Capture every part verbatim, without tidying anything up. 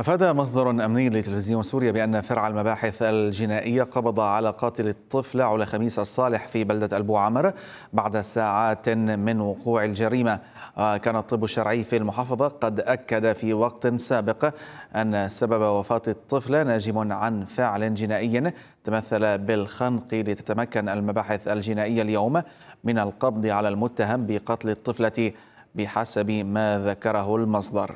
أفاد مصدر أمني لتلفزيون سوريا بأن فرع المباحث الجنائية قبض على قاتل الطفلة علا خميس الصالح في بلدة البو عمر بعد ساعات من وقوع الجريمة. كان الطب الشرعي في المحافظة قد أكد في وقت سابق أن سبب وفاة الطفلة ناجم عن فعل جنائي تمثل بالخنق، لتتمكن المباحث الجنائية اليوم من القبض على المتهم بقتل الطفلة بحسب ما ذكره المصدر.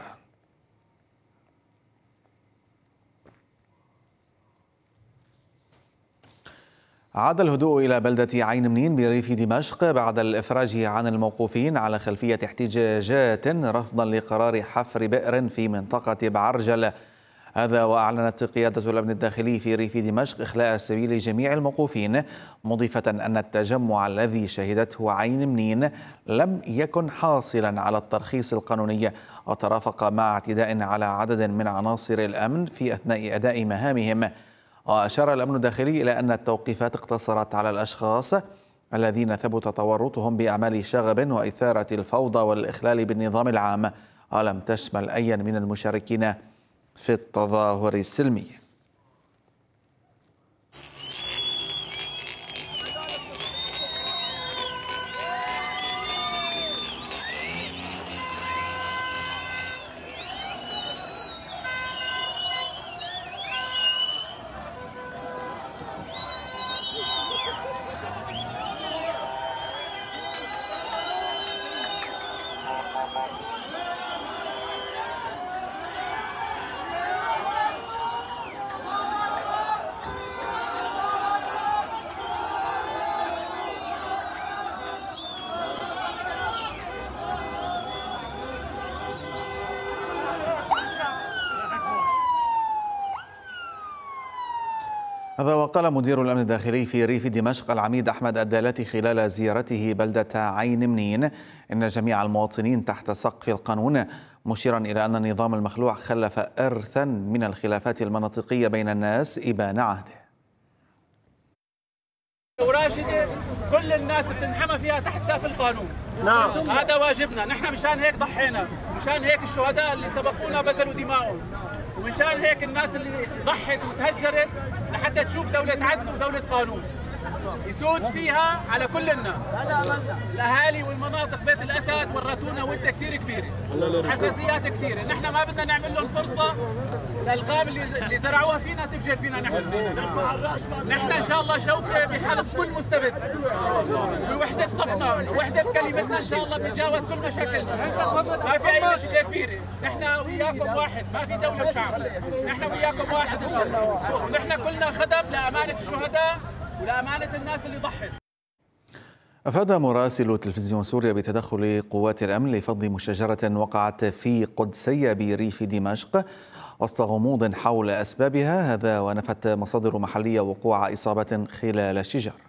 عاد الهدوء إلى بلدة عين منين بريف دمشق بعد الإفراج عن الموقوفين على خلفية احتجاجات رفضا لقرار حفر بئر في منطقة بعرجل. هذا وأعلنت قيادة الأمن الداخلي في ريف دمشق إخلاء سبيل جميع الموقوفين، مضيفة أن التجمع الذي شهدته عين منين لم يكن حاصلا على الترخيص القانوني وترافق مع اعتداء على عدد من عناصر الأمن في أثناء أداء مهامهم. وأشار الأمن الداخلي إلى أن التوقيفات اقتصرت على الأشخاص الذين ثبت تورطهم بأعمال شغب وإثارة الفوضى والإخلال بالنظام العام، ولم تشمل أي من المشاركين في التظاهر السلمي. هذا وقال مدير الأمن الداخلي في ريف دمشق العميد أحمد الدالاتي خلال زيارته بلدة عين منين إن جميع المواطنين تحت سقف القانون، مشيرا إلى أن النظام المخلوع خلف إرثا من الخلافات المناطقية بين الناس إبان عهده. وراشدة كل الناس بتنحمى فيها تحت سقف القانون. نعم، هذا واجبنا، نحن مشان هيك ضحينا، مشان هيك الشهداء اللي سبقونا بذلوا دماءهم، ومشان هيك الناس اللي ضحت وتهجرت لحتى تشوف دولة عدل ودولة قانون يسود فيها على كل الناس. الأهالي والمناطق بيت الأسد ورتونا ودة كثير كبيرة، حساسيات كثيرة، نحن ما بدنا نعمل لهم فرصة للغاب اللي اللي زرعوها فينا تفجر فينا نحن. نحن إن شاء الله شوكة بحلف كل مستبد، بوحدة صفنا ووحدة كلمتنا إن شاء الله بنتجاوز كل مشاكلنا. ما في أي مشكلة كبيرة، نحن وياكم واحد، ما في دولة وشعب، نحن وياكم واحد إن شاء الله، ونحن كلنا خدم لأمانة الشهداء ولأمانة الناس اللي ضحت. أفاد مراسل تلفزيون سوريا بتدخل قوات الأمن لفض مشاجرة وقعت في قدسية بريف دمشق وسط غموض حول أسبابها. هذا ونفت مصادر محلية وقوع إصابة خلال الشجار.